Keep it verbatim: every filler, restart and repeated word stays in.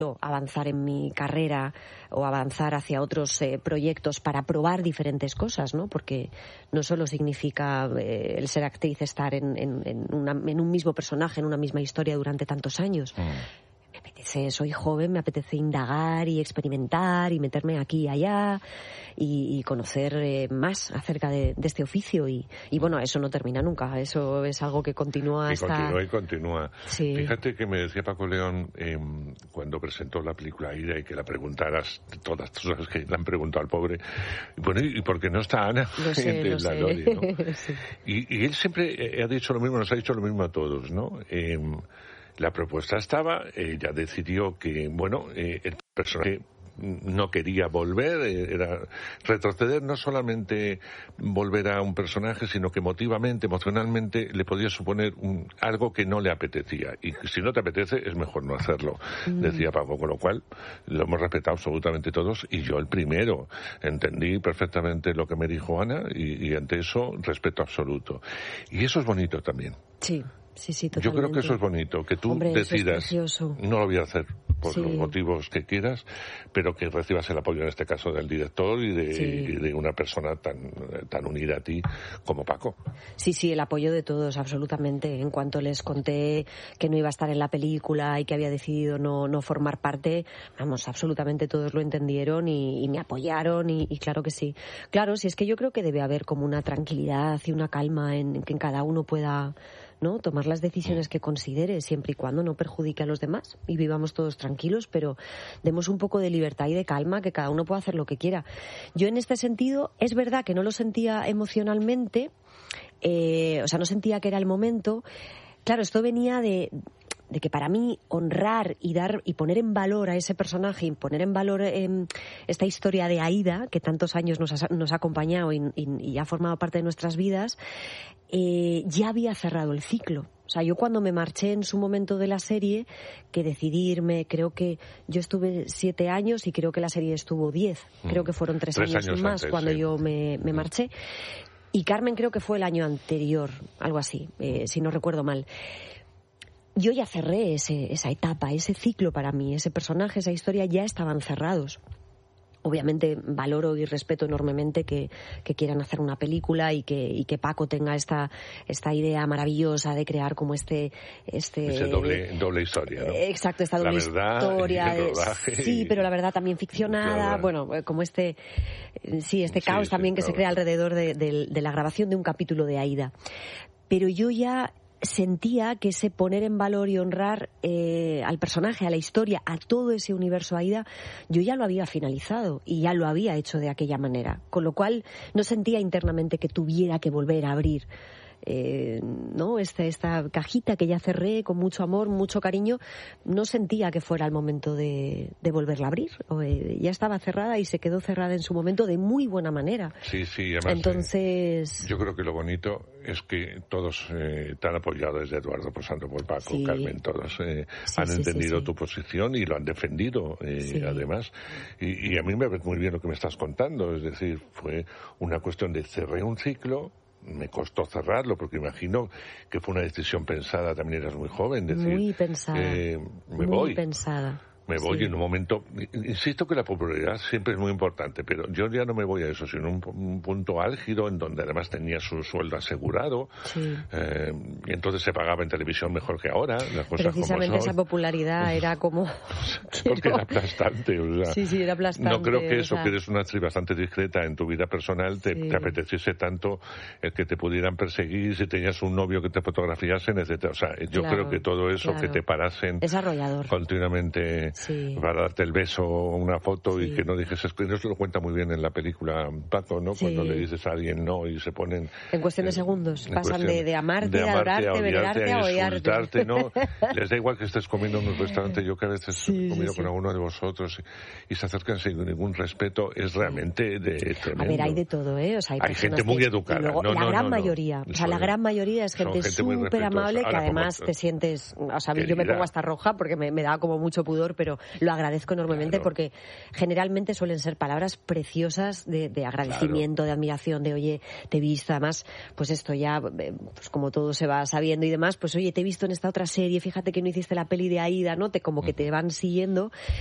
avanzar en mi carrera o avanzar hacia otros eh, proyectos para probar diferentes cosas, ¿no? Porque no solo significa eh, el ser actriz estar en, en, en, una, en un mismo personaje, en una misma historia durante tantos años. Mm. Me apetece, soy joven, me apetece indagar y experimentar y meterme aquí y allá y, y conocer eh, más acerca de, de este oficio y, y bueno, eso no termina nunca, eso es algo que continúa y hasta... continúa y continúa. Sí. Fíjate que me decía Paco León eh, cuando presentó la película Aida y que la preguntaras todas las cosas que le han preguntado al pobre, bueno, ¿y por qué no está Ana? Lo sé, de lo la sé. Loli, ¿no? Sí. y, y él siempre ha dicho lo mismo, nos ha dicho lo mismo a todos, ¿no? Eh, La propuesta estaba, ella decidió que, bueno, eh, el personaje no quería volver, eh, era retroceder, no solamente volver a un personaje, sino que emotivamente, emocionalmente, le podía suponer un, algo que no le apetecía. Y si no te apetece, es mejor no hacerlo, mm. decía Paco, con lo cual lo hemos respetado absolutamente todos, y yo el primero. Entendí perfectamente lo que me dijo Ana, y, y ante eso, respeto absoluto. Y eso es bonito también. Sí. Sí, sí, totalmente. Yo creo que eso es bonito, que tú Hombre, decidas, es no lo voy a hacer por sí. los motivos que quieras, pero que recibas el apoyo en este caso del director y de, sí. y de una persona tan, tan unida a ti como Paco. Sí, sí, el apoyo de todos, absolutamente. En cuanto les conté que no iba a estar en la película y que había decidido no, no formar parte, vamos, absolutamente todos lo entendieron y, y me apoyaron y, y claro que sí. Claro, si es que yo creo que debe haber como una tranquilidad y una calma en, en que cada uno pueda... ¿no? Tomar las decisiones que considere, siempre y cuando no perjudique a los demás y vivamos todos tranquilos, pero demos un poco de libertad y de calma, que cada uno pueda hacer lo que quiera. Yo en este sentido, es verdad que no lo sentía emocionalmente, eh, o sea, no sentía que era el momento. Claro, esto venía de... de que para mí honrar y dar y poner en valor a ese personaje y poner en valor eh, esta historia de Aida, que tantos años nos ha, nos ha acompañado y, y, y ha formado parte de nuestras vidas, eh, ya había cerrado el ciclo. O sea, yo cuando me marché en su momento de la serie, que decidí irme, creo que yo estuve siete años y creo que la serie estuvo diez. Mm. Creo que fueron tres, tres años, años más antes, cuando sí. yo me, me marché. Y Carmen creo que fue el año anterior, algo así, eh, si no recuerdo mal. Yo ya cerré ese, esa etapa, ese ciclo para mí, ese personaje, esa historia ya estaban cerrados. Obviamente valoro y respeto enormemente que, que quieran hacer una película y que, y que Paco tenga esta, esta idea maravillosa de crear como este... este Ese doble, doble historia, ¿no? Exacto, esta doble la verdad, historia. El rodaje, sí, pero la verdad también ficcionada. Bueno, como este... Sí, este caos sí, también sí, que claro. se crea alrededor de, de, de la grabación de un capítulo de Aida. Pero yo ya... sentía que ese poner en valor y honrar eh, al personaje, a la historia, a todo ese universo Aida, yo ya lo había finalizado y ya lo había hecho de aquella manera. Con lo cual no sentía internamente que tuviera que volver a abrir eh, ¿no? esta, esta cajita que ya cerré con mucho amor, mucho cariño. No sentía que fuera el momento de, de volverla a abrir. O, eh, ya estaba cerrada y se quedó cerrada en su momento de muy buena manera. Sí, sí, además, entonces... Eh, yo creo que lo bonito es que todos eh, te han apoyado, desde Eduardo, pasando por Paco, sí. Carmen, todos eh, sí, han sí, entendido sí, sí. tu posición y lo han defendido, eh, sí. además. Y, y a mí me parece muy bien lo que me estás contando, es decir, fue una cuestión de cerré un ciclo. Me costó cerrarlo porque imagino que fue una decisión pensada, también eras muy joven, decir, muy pensada, eh, me muy voy. pensada. Me voy sí. en un momento, insisto que la popularidad siempre es muy importante, pero yo ya no me voy a eso, sino un, un punto álgido en donde además tenía su sueldo asegurado, sí. eh, y entonces se pagaba en televisión mejor que ahora, las cosas precisamente como son. Esa popularidad era como... Porque era aplastante, o sea, sí, sí, era aplastante. No creo que eso, o sea... que eres una actriz bastante discreta en tu vida personal, te, sí. te apeteciese tanto el que te pudieran perseguir, si tenías un novio que te fotografiasen, etcétera. O sea, yo claro, creo que todo eso, claro. que te parasen es arrollador. continuamente sí. para darte el beso o una foto sí. y que no dijes, eso lo cuenta muy bien en la película Paco, ¿no? Sí. Cuando le dices a alguien no y se ponen... En cuestión de segundos, en pasan cuestión, de, de amarte, de amarte, adorarte, a odiarte, venerarte, a insultarte, ¿no? Les da igual que estés comiendo en un restaurante, yo que a veces sí, he comido sí, con sí. alguno de vosotros y, y se acercan sin ningún respeto, es realmente de tremendo. A ver, hay de todo, ¿eh? O sea, hay, hay gente muy que, educada. Luego, no, la no, gran no, mayoría, no. o sea, la gran mayoría es gente súper amable, que además te sientes, o sea, querida. Yo me pongo hasta roja porque me, me da como mucho pudor, pero pero lo agradezco enormemente claro. porque generalmente suelen ser palabras preciosas de, de agradecimiento, claro. de admiración, de oye, te he visto, además, pues esto ya, pues como todo se va sabiendo y demás, pues oye, te he visto en esta otra serie, fíjate que no hiciste la peli de Aída, ¿no? Te, como que te van siguiendo